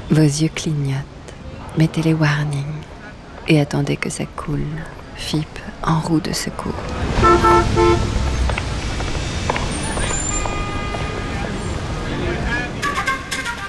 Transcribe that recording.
Vos yeux clignotent, mettez les warnings et attendez que ça coule. FIP en roue de secours.